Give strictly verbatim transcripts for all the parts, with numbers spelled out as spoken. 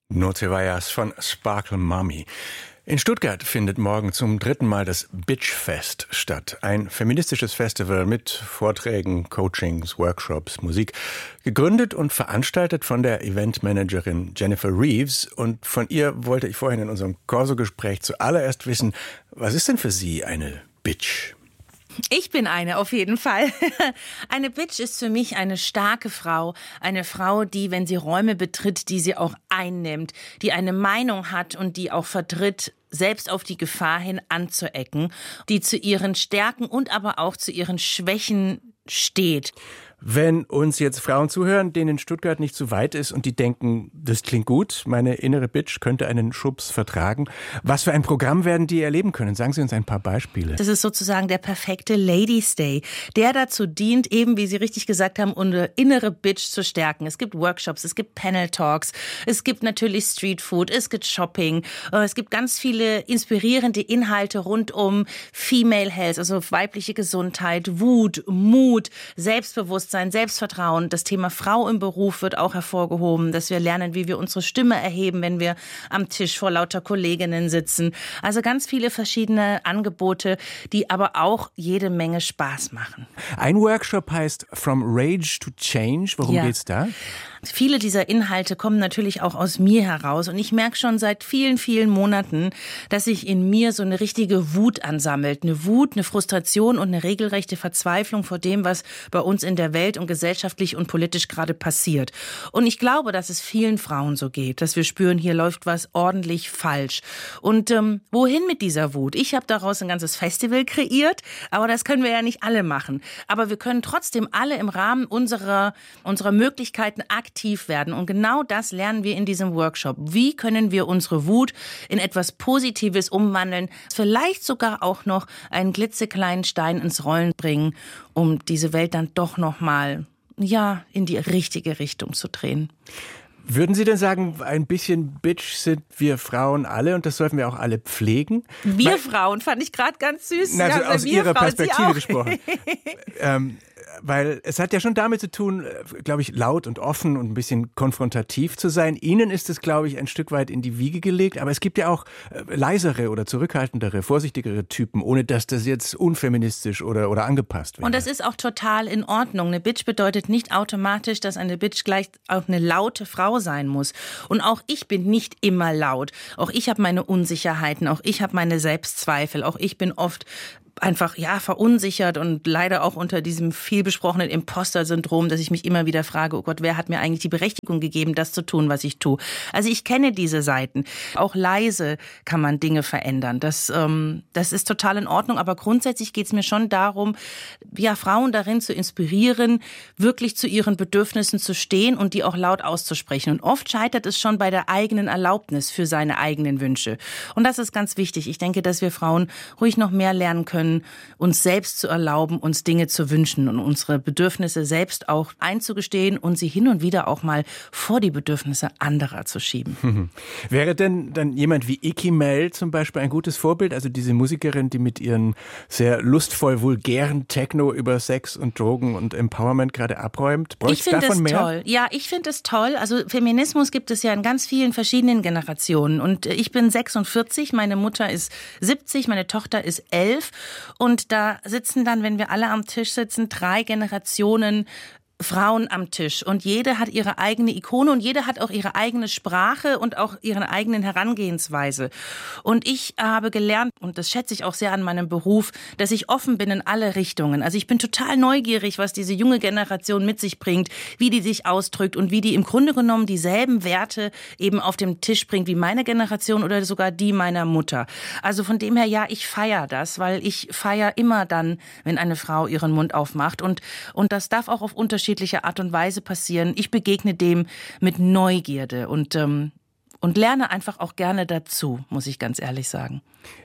No te vayas von Sparkle Mommy. In Stuttgart findet morgen zum dritten Mal das Bitchfest statt. Ein feministisches Festival mit Vorträgen, Coachings, Workshops, Musik. Gegründet und veranstaltet von der Eventmanagerin Jennifer Reeves. Und von ihr wollte ich vorhin in unserem Corso-Gespräch zuallererst wissen, was ist denn für Sie eine Bitch? Ich bin eine, auf jeden Fall. Eine Bitch ist für mich eine starke Frau. Eine Frau, die, wenn sie Räume betritt, die sie auch einnimmt, die eine Meinung hat und die auch vertritt, selbst auf die Gefahr hin anzuecken, die zu ihren Stärken und aber auch zu ihren Schwächen steht. Wenn uns jetzt Frauen zuhören, denen Stuttgart nicht zu weit ist und die denken, das klingt gut, meine innere Bitch könnte einen Schubs vertragen. Was für ein Programm werden die erleben können? Sagen Sie uns ein paar Beispiele. Das ist sozusagen der perfekte Ladies Day, der dazu dient, eben wie Sie richtig gesagt haben, unsere innere Bitch zu stärken. Es gibt Workshops, es gibt Panel Talks, es gibt natürlich Street Food, es gibt Shopping, es gibt ganz viele inspirierende Inhalte rund um Female Health, also weibliche Gesundheit, Wut, Mut, Selbstbewusstsein, Selbstvertrauen. Das Thema Frau im Beruf wird auch hervorgehoben, dass wir lernen, wie wir unsere Stimme erheben, wenn wir am Tisch vor lauter Kolleginnen sitzen. Also ganz viele verschiedene Angebote, die aber auch jede Menge Spaß machen. Ein Workshop heißt From Rage to Change. Worum ja. geht's da? Viele dieser Inhalte kommen natürlich auch aus mir heraus und ich merke schon seit vielen, vielen Monaten, dass sich in mir so eine richtige Wut ansammelt. Eine Wut, eine Frustration und eine regelrechte Verzweiflung vor dem, was bei uns in der Welt und gesellschaftlich und politisch gerade passiert. Und ich glaube, dass es vielen Frauen so geht, dass wir spüren, hier läuft was ordentlich falsch. Und ähm, wohin mit dieser Wut? Ich habe daraus ein ganzes Festival kreiert, aber das können wir ja nicht alle machen. Aber wir können trotzdem alle im Rahmen unserer, unserer Möglichkeiten aktiv aktiv werden. Und genau das lernen wir in diesem Workshop. Wie können wir unsere Wut in etwas Positives umwandeln, vielleicht sogar auch noch einen klitzekleinen Stein ins Rollen bringen, um diese Welt dann doch noch mal, ja, in die richtige Richtung zu drehen. Würden Sie denn sagen, ein bisschen Bitch sind wir Frauen alle und das sollten wir auch alle pflegen? Wir Weil, Frauen fand ich gerade ganz süß. Na, also ja, aus Ihrer Frauen, Perspektive gesprochen. ähm, Weil es hat ja schon damit zu tun, glaube ich, laut und offen und ein bisschen konfrontativ zu sein. Ihnen ist es, glaube ich, ein Stück weit in die Wiege gelegt. Aber es gibt ja auch leisere oder zurückhaltendere, vorsichtigere Typen, ohne dass das jetzt unfeministisch oder, oder angepasst wäre. Und das ist auch total in Ordnung. Eine Bitch bedeutet nicht automatisch, dass eine Bitch gleich auch eine laute Frau sein muss. Und auch ich bin nicht immer laut. Auch ich habe meine Unsicherheiten, auch ich habe meine Selbstzweifel, auch ich bin oft einfach, ja, verunsichert und leider auch unter diesem viel besprochenen Imposter-Syndrom, dass ich mich immer wieder frage, oh Gott, wer hat mir eigentlich die Berechtigung gegeben, das zu tun, was ich tue? Also ich kenne diese Seiten. Auch leise kann man Dinge verändern. Das, ähm, das ist total in Ordnung, aber grundsätzlich geht es mir schon darum, ja, Frauen darin zu inspirieren, wirklich zu ihren Bedürfnissen zu stehen und die auch laut auszusprechen. Und oft scheitert es schon bei der eigenen Erlaubnis für seine eigenen Wünsche. Und das ist ganz wichtig. Ich denke, dass wir Frauen ruhig noch mehr lernen können, uns selbst zu erlauben, uns Dinge zu wünschen und unsere Bedürfnisse selbst auch einzugestehen und sie hin und wieder auch mal vor die Bedürfnisse anderer zu schieben. Mhm. Wäre denn dann jemand wie Iki Mel zum Beispiel ein gutes Vorbild? Also diese Musikerin, die mit ihren sehr lustvoll vulgären Techno über Sex und Drogen und Empowerment gerade abräumt? Ich finde es mehr? toll. Ja, ich finde es toll. Also Feminismus gibt es ja in ganz vielen verschiedenen Generationen. Und ich bin sechsundvierzig, meine Mutter ist siebzig, meine Tochter ist elf. Und da sitzen dann, wenn wir alle am Tisch sitzen, drei Generationen Frauen am Tisch und jede hat ihre eigene Ikone und jede hat auch ihre eigene Sprache und auch ihre eigenen Herangehensweise. Und ich habe gelernt, und das schätze ich auch sehr an meinem Beruf, dass ich offen bin in alle Richtungen. Also ich bin total neugierig, was diese junge Generation mit sich bringt, wie die sich ausdrückt und wie die im Grunde genommen dieselben Werte eben auf den Tisch bringt wie meine Generation oder sogar die meiner Mutter. Also von dem her, ja, ich feiere das, weil ich feiere immer dann, wenn eine Frau ihren Mund aufmacht und, und das darf auch auf unterschiedliche Art und Weise passieren. Ich begegne dem mit Neugierde und, ähm, und lerne einfach auch gerne dazu, muss ich ganz ehrlich sagen.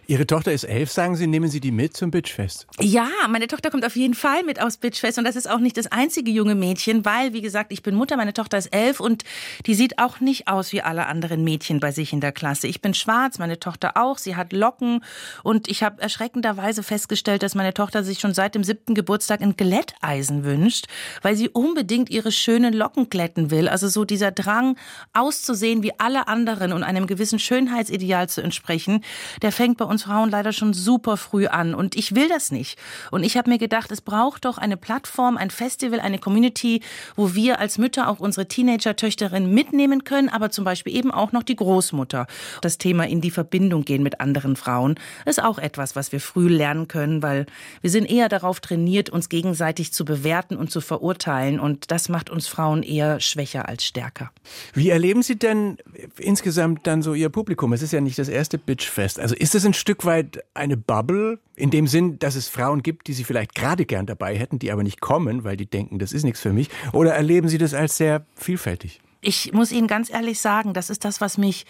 Ihre Tochter ist elf, sagen Sie, nehmen Sie die mit zum Bitchfest? Ja, meine Tochter kommt auf jeden Fall mit aufs Bitchfest und das ist auch nicht das einzige junge Mädchen, weil, wie gesagt, ich bin Mutter, meine Tochter ist elf und die sieht auch nicht aus wie alle anderen Mädchen bei sich in der Klasse. Ich bin schwarz, meine Tochter auch, sie hat Locken und ich habe erschreckenderweise festgestellt, dass meine Tochter sich schon seit dem siebten Geburtstag ein Glätteisen wünscht, weil sie unbedingt ihre schönen Locken glätten will. Also so dieser Drang, auszusehen wie alle anderen und einem gewissen Schönheitsideal zu entsprechen, der fängt bei uns Frauen leider schon super früh an und ich will das nicht. Und ich habe mir gedacht, es braucht doch eine Plattform, ein Festival, eine Community, wo wir als Mütter auch unsere Teenager-Töchterinnen mitnehmen können, aber zum Beispiel eben auch noch die Großmutter. Das Thema in die Verbindung gehen mit anderen Frauen ist auch etwas, was wir früh lernen können, weil wir sind eher darauf trainiert, uns gegenseitig zu bewerten und zu verurteilen und das macht uns Frauen eher schwächer als stärker. Wie erleben Sie denn insgesamt dann so Ihr Publikum? Es ist ja nicht das erste Bitchfest. Also ist es ein Stück weit eine Bubble, in dem Sinn, dass es Frauen gibt, die Sie vielleicht gerade gern dabei hätten, die aber nicht kommen, weil die denken, das ist nichts für mich? Oder erleben Sie das als sehr vielfältig? Ich muss Ihnen ganz ehrlich sagen, das ist das, was mich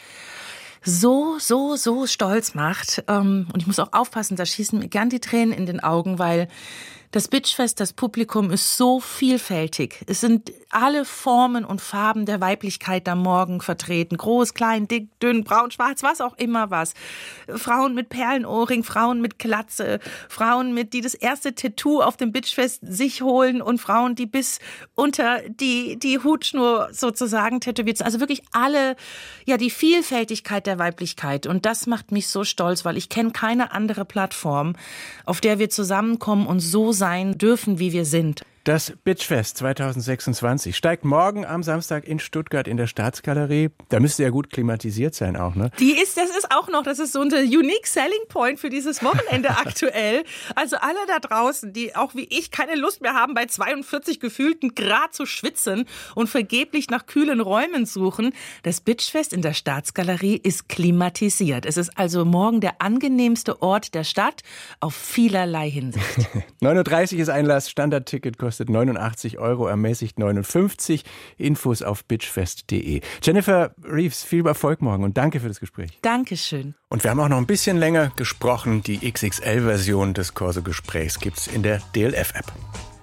so, so, so stolz macht. Und ich muss auch aufpassen, da schießen mir gern die Tränen in den Augen, weil das Bitchfest, das Publikum ist so vielfältig. Es sind alle Formen und Farben der Weiblichkeit am Morgen vertreten. Groß, klein, dick, dünn, braun, schwarz, was auch immer was. Frauen mit Perlenohrring, Frauen mit Glatze, Frauen mit, die das erste Tattoo auf dem Bitchfest sich holen und Frauen, die bis unter die, die Hutschnur sozusagen tätowiert sind. Also wirklich alle, ja, die Vielfältigkeit der Weiblichkeit. Und das macht mich so stolz, weil ich kenne keine andere Plattform, auf der wir zusammenkommen und so sein dürfen, wie wir sind. Das Bitchfest zwanzig sechsundzwanzig steigt morgen am Samstag in Stuttgart in der Staatsgalerie. Da müsste ja gut klimatisiert sein auch, ne? Die ist, das ist auch noch, das ist so ein unique selling point für dieses Wochenende aktuell. Also alle da draußen, die auch wie ich keine Lust mehr haben, bei zweiundvierzig gefühlten Grad zu schwitzen und vergeblich nach kühlen Räumen suchen. Das Bitchfest in der Staatsgalerie ist klimatisiert. Es ist also morgen der angenehmste Ort der Stadt auf vielerlei Hinsicht. neun Uhr dreißig ist Einlass, Standardticket kostet neunundachtzig Euro, ermäßigt neunundfünfzig. Infos auf bitchfest punkt de. Jennifer Reeves, viel Erfolg morgen und danke für das Gespräch. Dankeschön. Und wir haben auch noch ein bisschen länger gesprochen. Die X X L-Version des Corso-Gesprächs gibt's in der D L F-App.